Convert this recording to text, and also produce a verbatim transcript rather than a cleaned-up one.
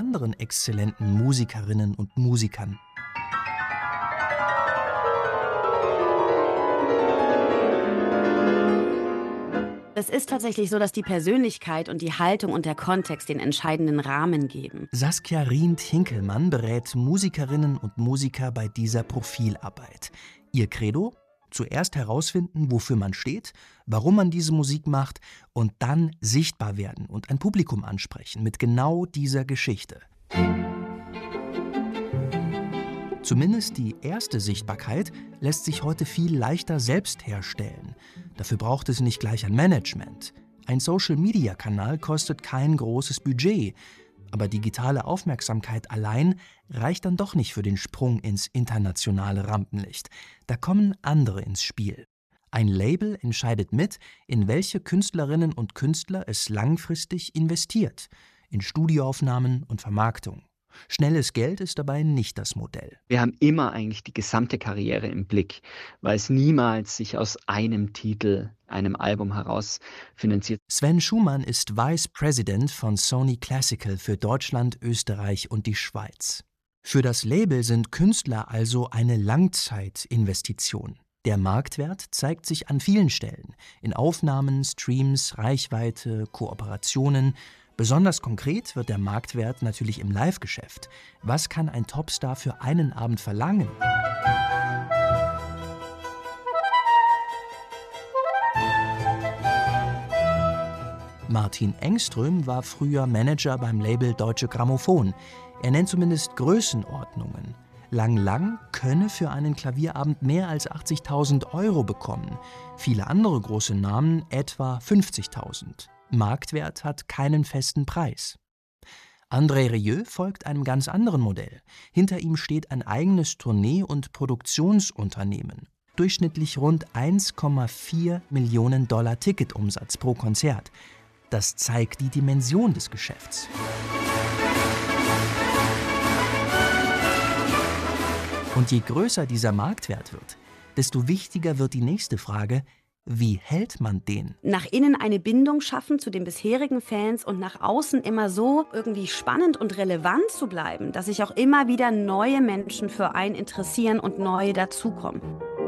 anderen exzellenten Musikerinnen und Musikern. Es ist tatsächlich so, dass die Persönlichkeit und die Haltung und der Kontext den entscheidenden Rahmen geben. Saskia Rient-Hinkelmann berät Musikerinnen und Musiker bei dieser Profilarbeit. Ihr Credo? Zuerst herausfinden, wofür man steht, warum man diese Musik macht und dann sichtbar werden und ein Publikum ansprechen mit genau dieser Geschichte. Zumindest die erste Sichtbarkeit lässt sich heute viel leichter selbst herstellen. Dafür braucht es nicht gleich ein Management. Ein Social-Media-Kanal kostet kein großes Budget. Aber digitale Aufmerksamkeit allein reicht dann doch nicht für den Sprung ins internationale Rampenlicht. Da kommen andere ins Spiel. Ein Label entscheidet mit, in welche Künstlerinnen und Künstler es langfristig investiert. In Studioaufnahmen und Vermarktung. Schnelles Geld ist dabei nicht das Modell. Wir haben immer eigentlich die gesamte Karriere im Blick, weil es niemals sich aus einem Titel, einem Album heraus finanziert. Sven Schumann ist Vice President von Sony Classical für Deutschland, Österreich und die Schweiz. Für das Label sind Künstler also eine Langzeitinvestition. Der Marktwert zeigt sich an vielen Stellen. In Aufnahmen, Streams, Reichweite, Kooperationen. Besonders konkret wird der Marktwert natürlich im Live-Geschäft. Was kann ein Topstar für einen Abend verlangen? Martin Engström war früher Manager beim Label Deutsche Grammophon. Er nennt zumindest Größenordnungen. Lang Lang könne für einen Klavierabend mehr als achtzigtausend Euro bekommen. Viele andere große Namen etwa fünfzigtausend. Marktwert hat keinen festen Preis. André Rieu folgt einem ganz anderen Modell. Hinter ihm steht ein eigenes Tournee- und Produktionsunternehmen. Durchschnittlich rund eins Komma vier Millionen Dollar Ticketumsatz pro Konzert. Das zeigt die Dimension des Geschäfts. Und je größer dieser Marktwert wird, desto wichtiger wird die nächste Frage: Wie hält man den? Nach innen eine Bindung schaffen zu den bisherigen Fans und nach außen immer so irgendwie spannend und relevant zu bleiben, dass sich auch immer wieder neue Menschen für einen interessieren und neue dazukommen.